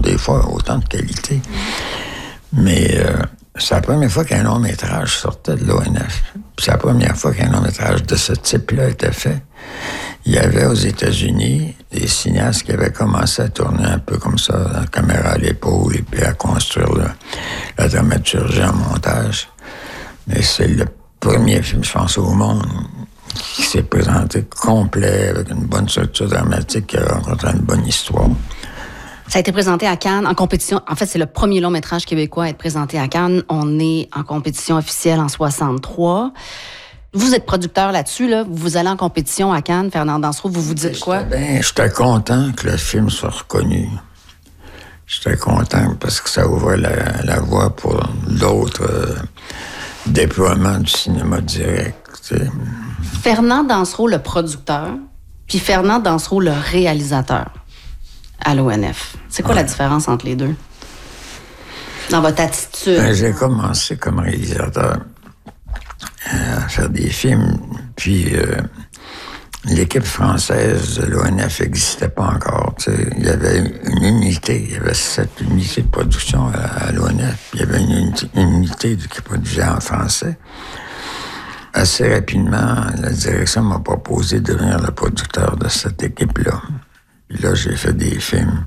des fois autant de qualité. Mais c'est la première fois qu'un long-métrage sortait de l'ONF. Puis c'est la première fois qu'un long-métrage de ce type-là était fait. Il y avait aux États-Unis des cinéastes qui avaient commencé à tourner un peu comme ça, la caméra à l'épaule, et puis à construire la dramaturgie en montage. Mais c'est le premier film, je pense, au monde qui s'est présenté complet, avec une bonne structure dramatique, qui a rencontré une bonne histoire. Ça a été présenté à Cannes en compétition. En fait, c'est le premier long-métrage québécois à être présenté à Cannes. On est en compétition officielle en 63. Vous êtes producteur là-dessus, là. Vous allez en compétition à Cannes, Fernand Dansereau, vous vous dites quoi? J'étais content que le film soit reconnu. J'étais content parce que ça ouvrait la voie pour d'autres déploiements du cinéma direct. T'sais. Fernand Dansereau, le producteur, puis Fernand Dansereau, le réalisateur à l'ONF. C'est quoi la différence entre les deux? Dans votre attitude? J'ai commencé comme réalisateur à faire des films, puis l'équipe française de l'ONF n'existait pas encore. Il y avait une unité, il y avait 7 unités de production à l'ONF, il y avait une unité qui produisait en français. Assez rapidement, la direction m'a proposé de devenir le producteur de cette équipe-là. Puis là, j'ai fait des films.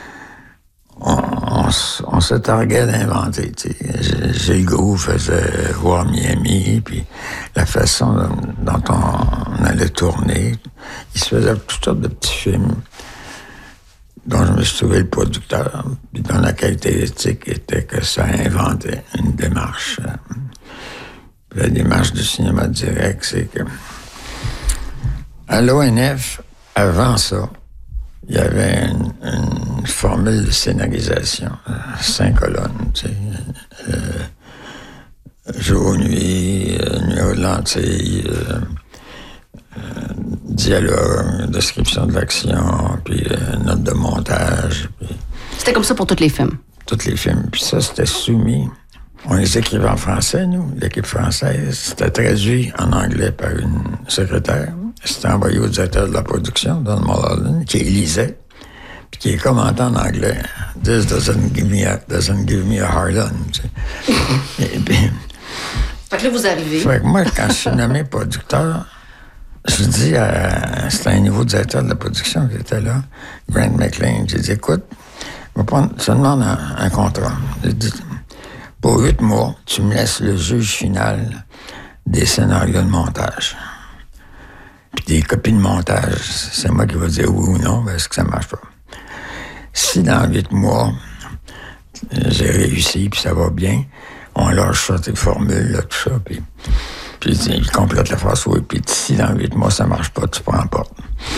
On se targuait d'inventer. Gilles Groux faisait Voir Miami, puis la façon dont on allait tourner. Il se faisait toutes sortes de petits films dont je me suis trouvé le producteur, puis dont la qualité éthique était que ça inventait une démarche. La démarche du cinéma direct, c'est que à l'ONF, avant ça, il y avait une formule de scénarisation, 5 colonnes, tu sais, jour, nuit, nuit aux lentilles, dialogue, description de l'action, puis note de montage. Puis, c'était comme ça pour tous les films? Tous les films. Puis ça, c'était soumis. On les écrivait en français, nous, l'équipe française. C'était traduit en anglais par une secrétaire. C'était envoyé au directeur de la production, Don Mulholland, qui lisait, puis qui commentait en anglais. « This doesn't give me a hard on. » Et puis, fait que là, vous arrivez. Fait que moi, quand je suis nommé producteur, je dis c'était un nouveau directeur de la production qui était là, Grant McLean. J'ai dit, écoute, je te demande un contrat. J'ai dit, pour 8 mois, tu me laisses le juge final des scénarios de montage. Puis des copies de montage, c'est moi qui vais dire oui ou non, parce que ça marche pas. Si dans 8 mois, j'ai réussi, puis ça va bien, on lâche ça, tes formules, là, tout ça, puis il complète la phrase, oui, puis si dans 8 mois, ça marche pas, tu prends pas.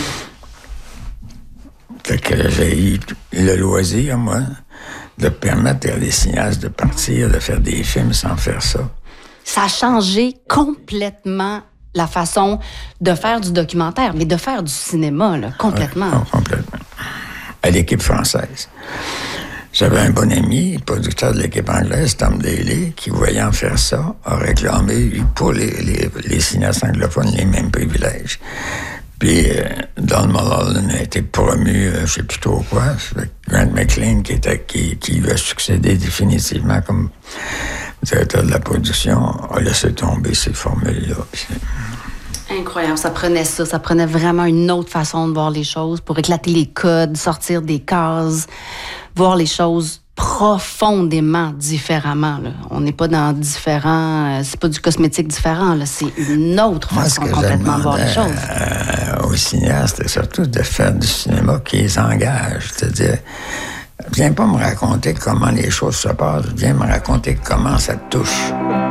Fait que j'ai eu le loisir, moi, de permettre à des cinéastes de partir, de faire des films sans faire ça. Ça a changé complètement la façon de faire du documentaire, mais de faire du cinéma, là, complètement. Ouais, complètement. À l'équipe française. J'avais un bon ami, producteur de l'équipe anglaise, Tom Daly, qui, voyant faire ça, a réclamé pour les cinéastes anglophones les mêmes privilèges. Puis Don Mulholland a été promu, je ne sais plus trop quoi, Grant McLean, qui lui a succédé définitivement comme directeur de la production, a laissé tomber ces formules-là. Incroyable, ça prenait vraiment une autre façon de voir les choses pour éclater les codes, sortir des cases, voir les choses profondément différemment. Là. On n'est pas dans différents... c'est pas du cosmétique différent, là. C'est une autre façon complètement de voir les choses. Aux cinéastes, c'est surtout de faire du cinéma qui les engage. C'est-à-dire, viens pas me raconter comment les choses se passent, viens me raconter comment ça te touche.